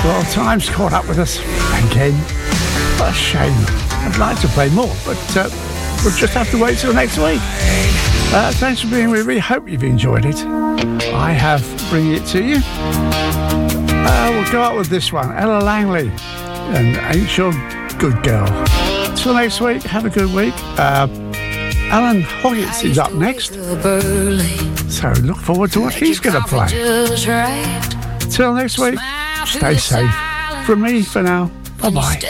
Well, time's caught up with us again. What a shame. I'd like to play more, but we'll just have to wait till next week. Thanks for being with me. Hope you've enjoyed it. I have, bringing it to you. We'll go out with this one, Ella Langley, and Ain't Your Good Girl. Till next week, have a good week. Alan Hoggett is up next, so look forward to what he's going to play. Till next week, stay safe. From me for now, bye-bye.